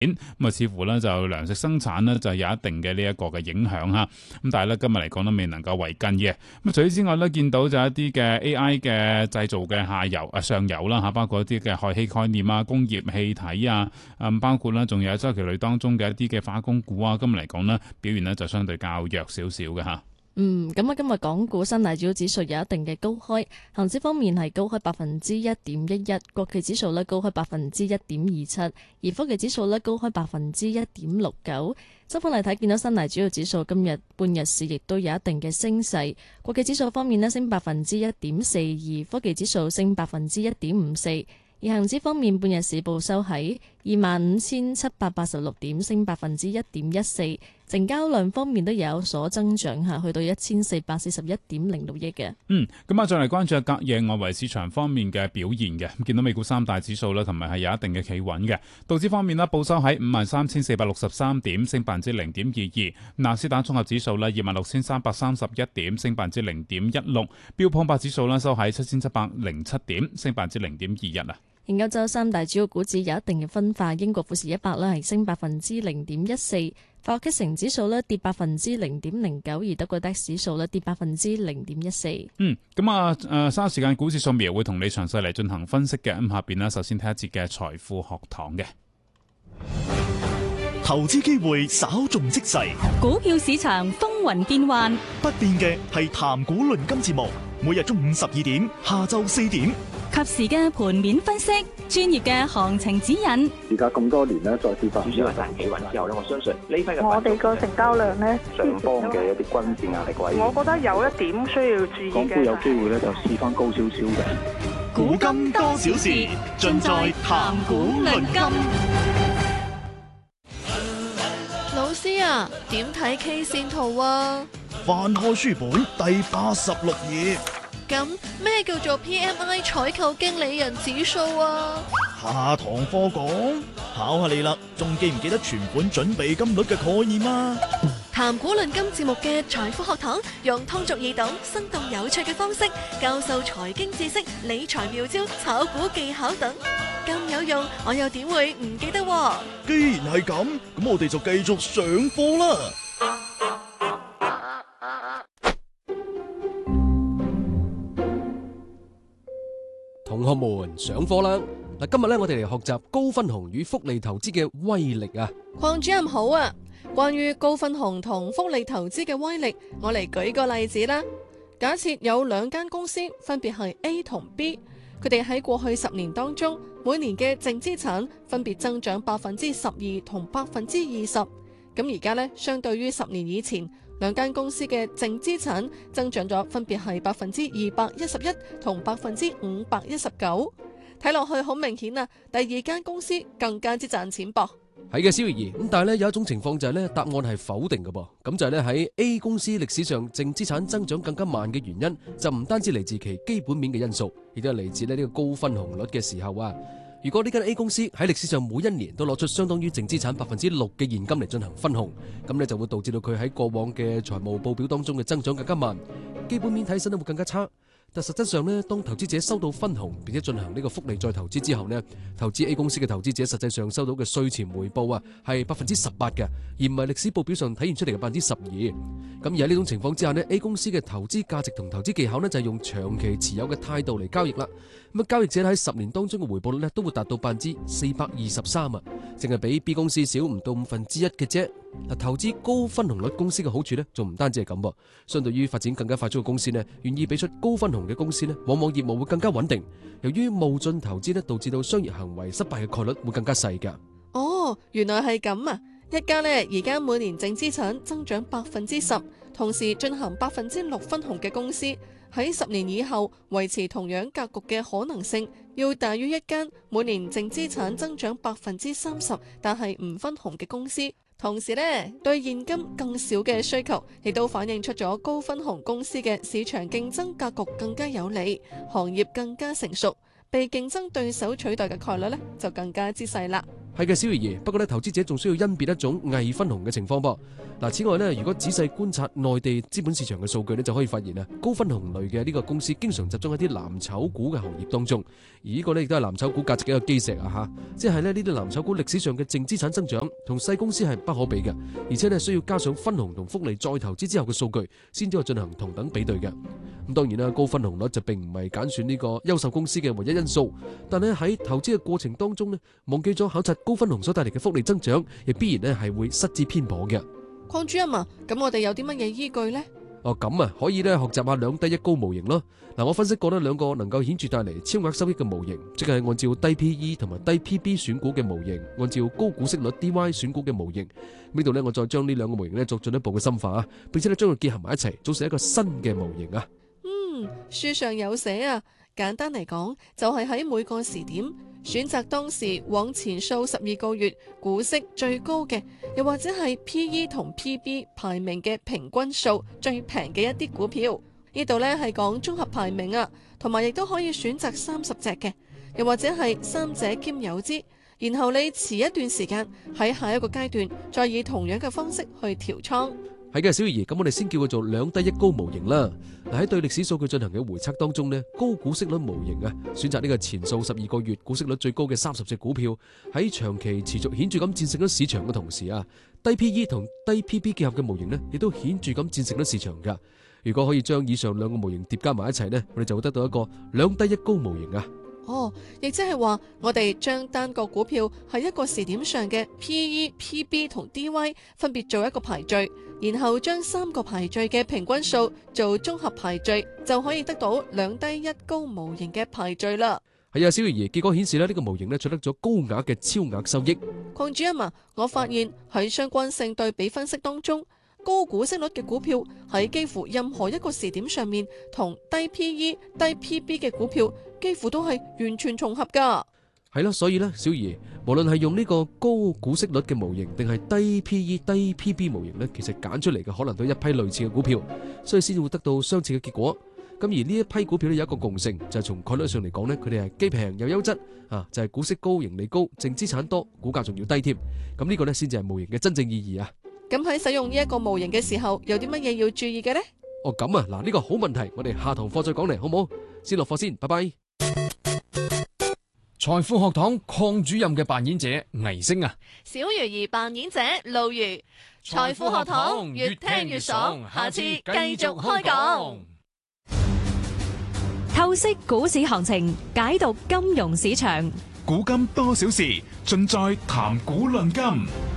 咁似乎咧就糧食生產呢，就有一定嘅呢一個嘅影響嚇。咁但係咧今日嚟講都未能夠為根嘅。咁除此之外咧，見到就一啲嘅 AI 嘅製造嘅上游啦嚇，包括一啲嘅氦氣概念啊、工業氣體啊，包括咧仲有周期類當中嘅一啲嘅化工股啊，今日嚟講呢，表現呢就相對較弱少少嘅嚇。 咁今日港股三大主要指數有一定嘅高開，恒指方面係高開1.11%，國企指數高開1.27%，而科技指數高開1.69%。收盤嚟睇，見到三大主要指數今日半日市亦都有一定嘅升勢，國企指數方面升1.42%，科技指數升1.54%。而恒指方面，半日市報收喺25,786點，升1.14%。成交量方面都有所增長下，去到1441.06億嘅。 咁再嚟關注下隔夜外圍市場方面嘅表現嘅。見到美股三大指數呢，琴日係有一定嘅企穩嘅。道指方面呢，報收喺53,463點，升0.22%。納斯達綜合指數呢，26,331點，升0.16%。標普500指數呢，收喺7,707點，升0.21%。 研究周三大主要股指有一定嘅分化，英國富時100咧係升0.14%，法國 CAC 成指數咧跌0.09%，而德國 DAX 指數咧跌0.14%。 稍後時間股市掃描會同你詳細嚟進行分析嘅。下邊呢，首先睇一節嘅財富學堂嘅。 投資機會稍縱即逝， 股票市場風雲變幻， 不變嘅係談股論金節目，每日中午12點，下晝4點。 及時嘅盤面分析，專業嘅行情指引。 而家咁多年咧，再次發主要係賺企穩之後咧，我相信呢批嘅我哋個成交量咧， 上方嘅一啲均線壓力位， 我覺得有一點需要注意嘅。 港股有機會咧，就試翻高少少嘅。 古今多少事，盡在談股論金。 老師啊，點睇 K 線圖啊？ 翻開書本第86頁。 咁咩叫做 PMI 採購經理人指數啊？ 下堂課講，考下你啦，仲記唔記得存款準備金率嘅概念啊？ 談股論金節目嘅財富學堂，用通俗易懂、生動有趣嘅方式教授財經知識、理財妙招、炒股技巧等，咁有用，我又點會唔記得啊？ 既然係咁，咁我哋就繼續上課啦。 同學們上課啦！嗱，今日咧我哋嚟學習高分紅與複利投資嘅威力啊！ 鄺主任好啊！關於高分紅同複利投資嘅威力，我嚟舉個例子啦。假設有兩間公司，分別係 A 同 B， 佢哋喺過去10年當中，每年嘅淨資產分別增長12%同20%。咁而家咧，相對於10年以前，兩間公司嘅淨資產增長咗，分別係211%同519%。睇落去好明顯啊，第二間公司更加之賺錢噃。 係嘅，蕭怡怡。咁但係咧有一種情況就係咧答案係否定嘅噃。咁就係咧喺 A 公司歷史上淨資產增長更加慢嘅原因，就唔單止嚟自其基本面嘅因素，亦都係嚟自呢個高分紅率嘅時候啊。如果呢間 A 公司喺歷史上每一年都攞出相當於淨資產6%嘅現金嚟進行分紅，咁呢就會導致到佢喺過往嘅財務報表當中嘅增長更加慢，基本面睇起身都會更加差。但實質上呢，當投資者收到分紅並且進行呢個複利再投資之後呢，投資 A 公司嘅投資者實際上收到嘅稅前回報啊係18%嘅，而唔係歷史報表上體現出嚟嘅12%。咁而喺呢種情況之下呢， A 公司嘅投資價值同投資技巧呢，就係用長期持有嘅態度嚟交易啦。咁交易者喺10年當中嘅回報率呢，都會達到423%啊，淨係比 B 公司少唔到1/5嘅啫。嗱，投資高分紅率公司嘅好處呢，仲唔單止係咁噃。相對於發展更加快速嘅公司呢，願意俾出高分紅嘅公司呢，往往業務會更加穩定。由於冒進投資呢，導致到商業行為失敗嘅概率會更加細㗎。 哦，原來係咁啊！一家呢，而家每年淨資產增長10%，同時進行6%分紅嘅公司，喺10年以後維持同樣格局嘅可能性，要大於一間每年淨資產增長30%，但係唔分紅嘅公司。同時呢，對現金更少嘅需求，亦都反映出咗高分紅公司嘅市場競爭格局更加有利，行業更加成熟，被競爭對手取代嘅概率呢就更加之細啦。 係嘅，小魚兒。不過咧，投資者仲需要甄別一種偽分紅嘅情況噃。嗱，此外呢，如果仔細觀察內地資本市場嘅數據呢，就可以發現啊，高分紅類嘅呢個公司經常集中喺啲藍籌股嘅行業當中，而呢個呢，亦都係藍籌股價值嘅一個基石啊嚇。即係呢啲藍籌股歷史上嘅淨資產增長同細公司係不可比嘅，而且呢，需要加上分紅同複利再投資之後嘅數據，先至可以進行同等比對嘅。咁當然啦，高分紅率就並唔係揀選呢個優秀公司嘅唯一因素，但係喺投資嘅過程當中呢，忘記咗考察高分紅所帶嚟嘅複利增長，亦必然呢係會失之偏頗嘅。 鄺主任啊，咁我哋有啲乜嘢依據呢？ 咁啊，可以咧學習下兩低一高模型咯。嗱，我分析過呢兩個能夠顯著帶嚟超額收益嘅模型，即係按照低 PE 同埋低 PB 選股嘅模型，按照高股息率 DY 選股嘅模型。呢度呢，我再將呢兩個模型呢作進一步嘅深化啊，並且呢將佢結合埋一齊，組成一個新嘅模型啊。 書上有寫啊，簡單嚟講就係喺每個時點選擇當時往前數12個月股息最高嘅，又或者係 PE 同 PB 排名嘅平均數最平嘅一啲股票。呢度呢係講綜合排名啊，同埋亦都可以選擇30隻嘅，又或者係3者兼有之，然後你持一段時間，喺下一個階段再以同樣嘅方式去調倉。 係嘅，小魚兒，咁我哋先叫佢做兩低一高模型啦。嗱，喺對歷史數據進行嘅回測當中呢，高股息率模型啊，選擇呢個前數12個月股息率最高嘅30隻股票，喺長期持續顯著咁戰勝咗市場嘅同時啊，低 PE 同低 PB 結合嘅模型呢，亦都顯著咁戰勝咗市場噶。如果可以將以上兩個模型疊加埋一齊呢，我哋就會得到一個兩低一高模型啊。 亦即係話我哋將單個股票喺一個時點上嘅 PE、PB 同 DY 分別做一個排序，然後將3個排序嘅平均數做綜合排序，就可以得到兩低一高模型嘅排序啦。 係啊，小魚兒，結果顯示呢個模型呢取得咗高額嘅超額收益。 鄺主任啊，我發現喺相關性對比分析當中，高股息率嘅股票喺幾乎任何一個時點上面，同低 PE、低 PB 嘅股票幾乎都係完全重合噶。 係啦，所以呢，小魚，無論係用呢個高股息率嘅模型，定係低 PE、低 PB 模型呢，其實揀出嚟嘅可能都係一批類似嘅股票，所以先會得到相似嘅結果。咁而呢一批股票呢，有一個共性，就係從概率上嚟講呢，佢哋係既平又優質啊，就係股息高、盈利高、淨資產多、股價仲要低添。咁呢個呢，先至係模型嘅真正意義啊！ 咁喺使用呢一個模型嘅時候，有啲乜嘢要注意嘅呢？ 咁啊，嗱，呢個好問題，我哋下堂課再講嚟，好唔好？先落課先，拜拜。 財富學堂鄺主任嘅扮演者倪星啊， 小魚兒扮演者路如。財富學堂越聽越爽，下次繼續開講。 透析股市行情，解讀金融市場， 古今多少事，盡在談股論金。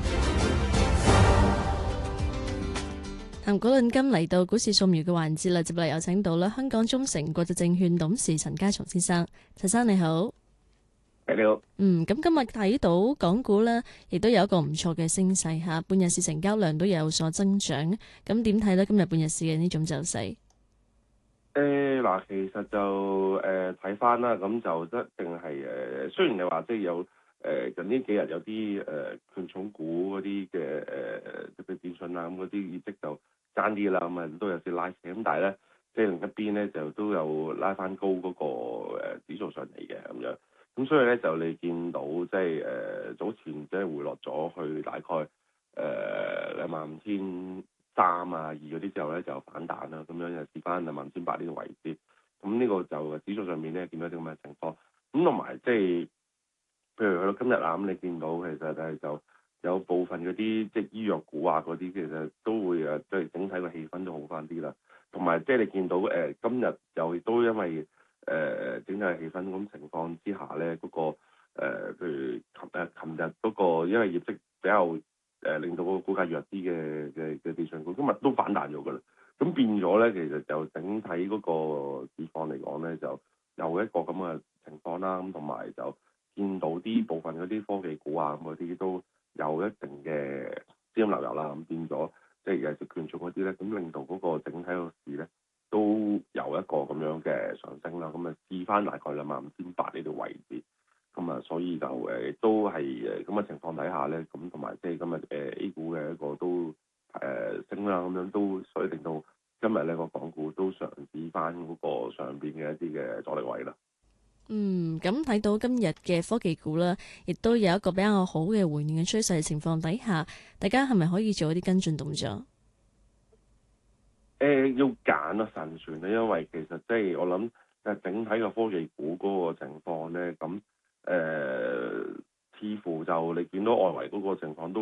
談股論金嚟到股市掃描嘅環節啦，接嚟有請到啦香港中誠國際證券董事陳家松先生。陳生你好。 你好。 咁今日睇到港股呢，亦都有一個唔錯嘅升勢吓，半日市成交量都有所增長。咁點睇呢？今日半日市嘅呢種走勢？ 嗱，其實就睇翻啦，咁就一定係雖然你話即係有近呢幾日有啲權重股嗰啲嘅特別電訊啊，咁嗰啲業績就爭啲啦，咁啊都有啲拉扯，咁但係咧即係另一邊咧就都有拉翻高嗰個指數上嚟嘅咁樣，咁所以咧就你見到即係早前即係回落咗去大概25,300啊2嗰啲之後咧就反彈啦，咁樣就試翻25,800呢個位置，咁呢個就指數上面咧見到啲咁嘅情況，咁同埋即係譬如去到今日啊，咁你見到其實就有部分嗰啲即係醫藥股啊嗰啲，其實都會即係整體個氣氛都好翻啲啦，同埋即係你見到今日又亦都因為整體氣氛咁情況之下咧，嗰個譬如琴日嗰個因為業績比較令到個股價弱啲嘅地產股，今日都反彈咗㗎啦。咁變咗咧，其實就整體嗰個市況嚟講咧，就有一個咁嘅情況啦。咁同埋就見到啲部分嗰啲科技股啊，咁嗰啲都有一定嘅資金流入啦。咁變咗即係尤其是權重嗰啲咧，咁令到嗰個整體個市咧都有一個咁樣嘅上升啦。咁啊試翻大概25,800呢度位置。咁啊，所以就都係咁嘅情況底下咧，咁同埋即係今日A 股嘅一個都升啦，咁樣都所以令到今日呢個港股都嘗試翻嗰個上邊嘅一啲嘅阻力位啦。 咁咁睇到今日嘅科技股啦，亦都有一個比較好嘅回暖嘅趨勢情況底下，大家係咪可以做一啲跟進動作？ 要揀咯，慎選咧，因為其實即係我諗整體嘅科技股嗰個情況咧，咁似乎就你見到外圍嗰個情況都